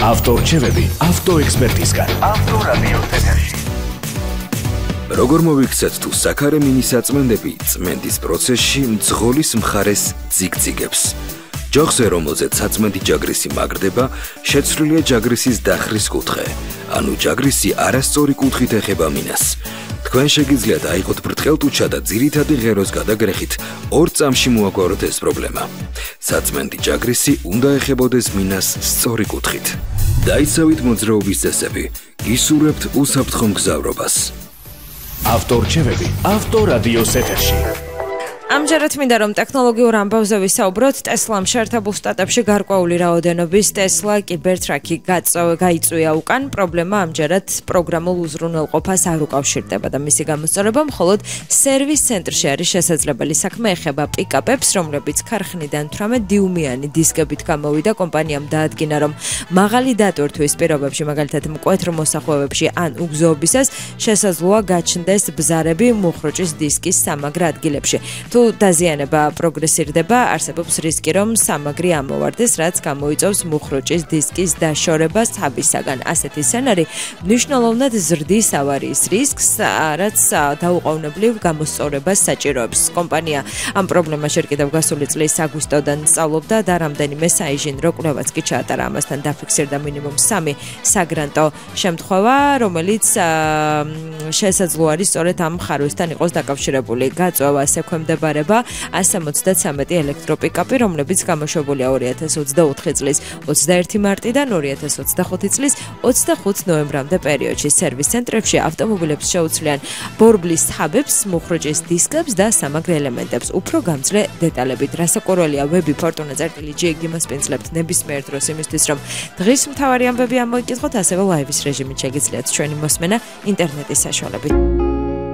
ავტორჩევები ავტოექსპერტისგან. ავტორადიო ეთერში. როგორ მოვიქცეთ თუ საქარემინის საწმენდები წმენდის პროცესში მძღოლის მხარეს ძიგძიგებს. ჯოხზე, რომელზეც საწმენდი ჯაგრისი მაგრდება, შეცვლილია ჯაგრისის დახრის კუთხე, ანუ ჯაგრისი არასწორი კუთხით ეხება მინას. თქვენ შეგიძლიათ აიღოთ ბრტყელტუჩა და ძირითადი ღეროს გადაგრეხით 2 წამში მოაგვაროთ ეს პრობლემა. საწმენდი ჯაგრისი უნდა ეხებოდეს მინას სწორი კუთხით. დაიცავით მოძრაობის წესები, გისურვებთ უსაფრთხო მგზავრობას. ავტორჩევები ავტორადიოს ეთერში. ამჯერად მინდა რომ ტექნოლოგიურ ამბავზე ვისაუბროთ. ტესლამ შეერთებულ შტატებში გარკვეული რაოდენობის ტესლა კიბერტრაკი გაიწვია უკან. პრობლემა ამჯერად პროგრამულ უზრუნველყოფას არ უკავშირდება და მისი გამოსწორება მხოლოდ სერვის ცენტრში არის შესაძლებელი. საქმე ეხება პიკაპებს, რომლებიც ქარხნიდან 18 დიუმიანი დისკებით გამოვიდა. კომპანიამ დაადგინა, რომ მაღალი დატვირთვის პირობებში, მაგალითად მკვეთრ მოსახვევებში ან უგზოობისას შესაძლოა გაჩნდეს ბზარები მუხრუჭის დისკის სამაგრ ადგილებში. თუ დაზიანება პროგრესირდება, არსებობს რისკი, რომ სამაგრი ამოვარდეს, რაც გამოიწვევს მუხრუჭის დისკის დაშორებას თავისაგან. ასეთი სცენარი მნიშვნელოვნად ზრდის ავარიის რისკს, რაც დაუყოვნებლივ გამოსწორებას საჭიროებს. კომპანია ამ პრობლემას ჯერ კიდევ გასული წლის აგვისტოდან სწავლობდა და რამდენიმე საინჟინრო კვლევაც კი ჩაატარა. ამასთან დაფიქსირდა მინიმუმ 3 საგრანტო შემთხვევა, რომელიც შესაძლოა არის სწორედ ამ ხარვისთან იყოს დაკავშირებული. გაწვევას ექვემდებარება 173 ელექტროპიკაპი, რომლებიც გამოშვებულია 2024 წლის 21 მარტიდან 2025 წლის 25 ნოემბრამდე პერიოდში. სერვის ცენტრებში ავტომობილებს შეუცვლიან ბორბლის თაბებს, მუხრუჭის დისკებს და სამაგრ ელემენტებს. უფრო გამძლე დეტალებით რასაკვირველია ვები fortuna.gr გიმასპინძლებთ ნებისმიერ დროს იმისთვის, რომ დღის მთავარი ამბები ამოიკითხოთ, ასევე ლაივის რეჟიმით შეგიძლიათ ჩვენი მოსმენა ინტერნეტის საშუალებით.